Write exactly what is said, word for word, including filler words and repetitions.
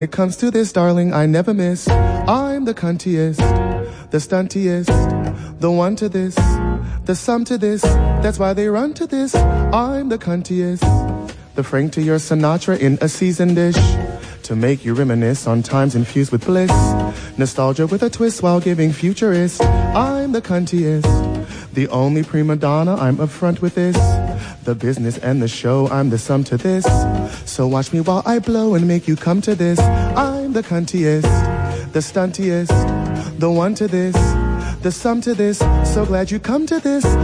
It comes to this, darling, I never miss. I'm the cuntiest, the stuntiest, the one to this, the sum to this. That's why they run to this. I'm the cuntiest, the Frank to your Sinatra in a seasoned dish, to make you reminisce on times infused with bliss. Nostalgia with a twist while giving futurist. I'm the cuntiest, the only prima donna, I'm upfront with this. The business and the show, I'm the sum to this. So watch me while I blow and make you come to this. I'm the cuntiest, the stuntiest, the one to this, the sum to this. So glad you come to this.